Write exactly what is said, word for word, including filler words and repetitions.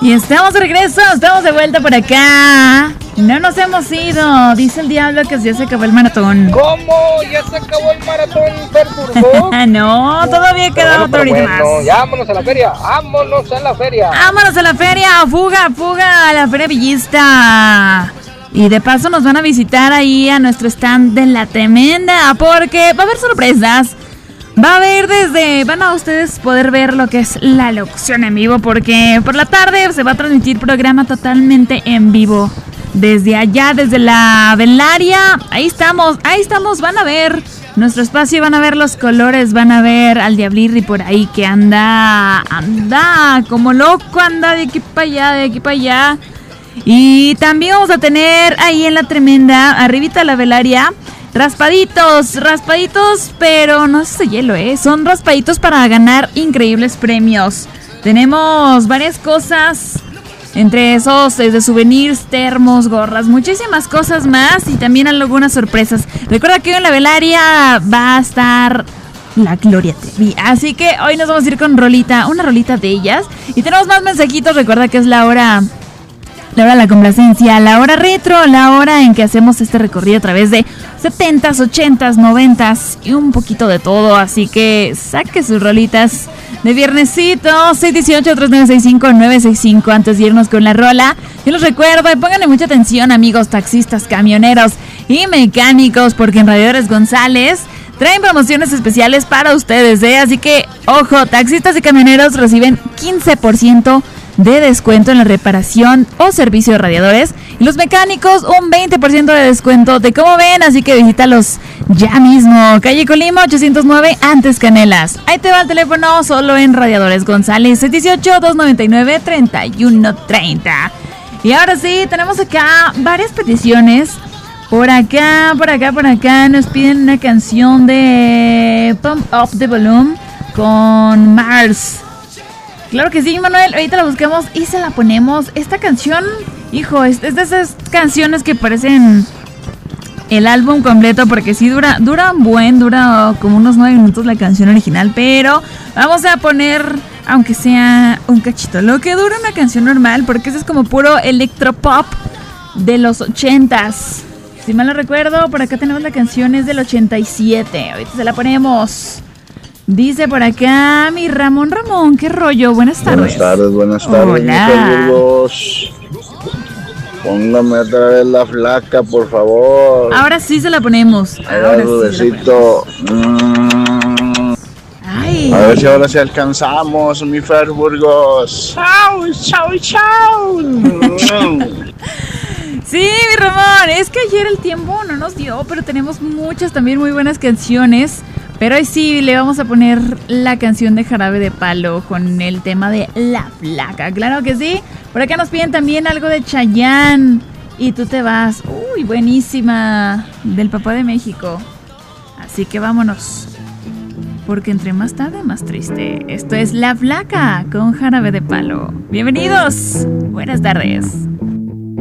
Y estamos de regreso, estamos de vuelta por acá. No nos hemos ido, dice el diablo que ya se acabó el maratón. ¿Cómo? ¿Ya se acabó el maratón, Ferburgo? No, todavía queda otro ahorita bueno, más. Ya vámonos a la feria, vámonos a la feria. Vámonos a la feria, fuga, fuga a la feria villista. Y de paso nos van a visitar ahí a nuestro stand de La Tremenda, porque va a haber sorpresas. Va a haber desde, van a ustedes poder ver lo que es la locución en vivo, porque por la tarde se va a transmitir programa totalmente en vivo. Desde allá, desde la velaria, ahí estamos, ahí estamos, van a ver nuestro espacio, van a ver los colores, van a ver al Diablirri por ahí que anda, anda como loco, anda de aquí para allá, de aquí para allá. Y también vamos a tener ahí en La Tremenda, arribita de la velaria, raspaditos, raspaditos, pero no es de hielo, ¿eh? Son raspaditos para ganar increíbles premios. Tenemos varias cosas, entre esos, desde souvenirs, termos, gorras, muchísimas cosas más y también algunas sorpresas. Recuerda que hoy en la velaria va a estar la Gloria Trevi, así que hoy nos vamos a ir con rolita, una rolita de ellas. Y tenemos más mensajitos, recuerda que es la hora... La hora de la complacencia, la hora retro, la hora en que hacemos este recorrido a través de setentas, ochentas, noventas y un poquito de todo. Así que saque sus rolitas de viernesito, seis uno ocho, tres nueve seis cinco, nueve seis cinco. Antes de irnos con la rola, yo les recuerdo y pónganle mucha atención, amigos taxistas, camioneros y mecánicos, porque en Radiadores González traen promociones especiales para ustedes, ¿eh? Así que, ojo, taxistas y camioneros reciben quince por ciento de descuento en la reparación o servicio de radiadores, y los mecánicos un veinte por ciento de descuento. De cómo ven, así que visítalos ya mismo. Calle Colima ochocientos nueve, antes Canelas. Ahí te va el teléfono, solo en Radiadores González, seis uno ocho, dos nueve nueve, tres uno tres cero. Y ahora sí, tenemos acá varias peticiones. Por acá, por acá, por acá nos piden una canción de Pump Up the Volume con Mars. Claro que sí, Manuel, ahorita la buscamos y se la ponemos. Esta canción, hijo, es, es de esas canciones que parecen el álbum completo, porque sí dura, dura un buen, dura como unos nueve minutos la canción original, pero vamos a poner, aunque sea un cachito, lo que dura una canción normal, porque eso es como puro electropop de los ochentas. Si mal no recuerdo, por acá tenemos la canción, es del ochenta y siete, ahorita se la ponemos. Dice por acá mi Ramón Ramón, ¿qué rollo? Buenas tardes. Buenas tardes, buenas tardes. Hola. Póngame otra vez La Flaca, por favor. Ahora sí se la ponemos. Ahora sí Rudecito. Mm. Ay. A ver si ahora sí alcanzamos, mi Fer Burgos. Chau, chau, chau. Sí, mi Ramón, es que ayer el tiempo no nos dio, pero tenemos muchas también muy buenas canciones. Pero hoy sí le vamos a poner la canción de Jarabe de Palo con el tema de La Flaca. Claro que sí. Por acá nos piden también algo de Chayanne. Y tú te vas. Uy, buenísima. Del Papá de México. Así que vámonos. Porque entre más tarde, más triste. Esto es La Flaca con Jarabe de Palo. Bienvenidos. Buenas tardes.